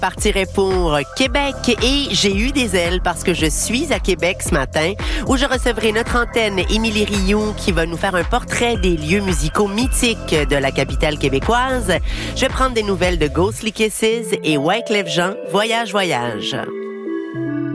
partirai pour Québec et j'ai eu des ailes parce que je suis à Québec ce matin où je recevrai notre antenne Émilie Rioux qui va nous faire un portrait des lieux musicaux mythiques de la capitale québécoise. Je vais prendre des nouvelles de Ghostly Kisses et Wyclef Jean, Voyage, voyage.